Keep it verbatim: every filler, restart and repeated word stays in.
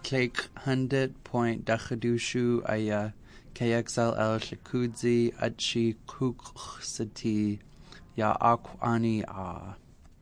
Click hundred point dachadushu aya K X L L shakudzi achi kuksati ya akwani a.